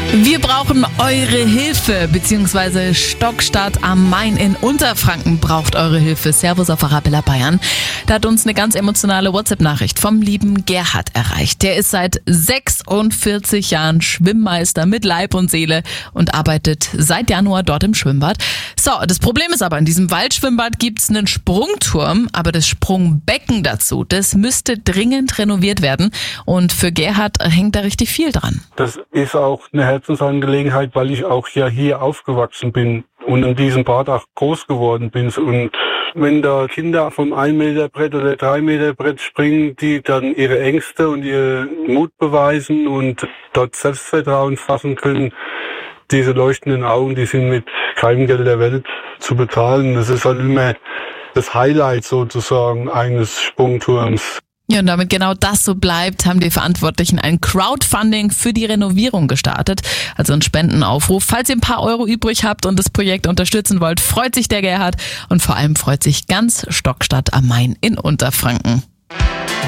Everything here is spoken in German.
Wir brauchen eure Hilfe, beziehungsweise Stockstadt am Main in Unterfranken braucht eure Hilfe. Servus auf Arabella Bayern. Da hat uns eine ganz emotionale WhatsApp-Nachricht vom lieben Gerhard erreicht. Der ist seit 46 Jahren Schwimmmeister mit Leib und Seele und arbeitet seit Januar dort im Schwimmbad. So, das Problem ist aber, in diesem Waldschwimmbad gibt's einen Sprungturm, aber das Sprungbecken dazu, das müsste dringend renoviert werden. Und für Gerhard hängt da richtig viel dran. Das ist auch eine Herzensangelegenheit, weil ich auch ja hier aufgewachsen bin und in diesem Bad auch groß geworden bin. Und wenn da Kinder vom 1 Meter Brett oder 3 Meter Brett springen, die dann ihre Ängste und ihren Mut beweisen und dort Selbstvertrauen fassen können, diese leuchtenden Augen, die sind mit keinem Geld der Welt zu bezahlen. Das ist halt immer das Highlight sozusagen eines Sprungturms. Ja, und damit genau das so bleibt, haben die Verantwortlichen ein Crowdfunding für die Renovierung gestartet. Also ein Spendenaufruf. Falls ihr ein paar Euro übrig habt und das Projekt unterstützen wollt, freut sich der Gerhard und vor allem freut sich ganz Stockstadt am Main in Unterfranken.